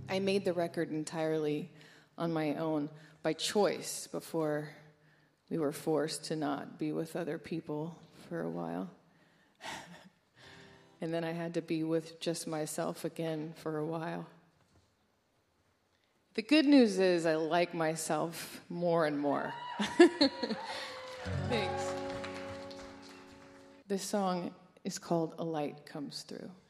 I made the record entirely on my own by choice before we were forced to not be with other people for a while. And then I had to be with just myself again for a while. The good news is I like myself more and more. Thanks. This song is called A Light Comes Through.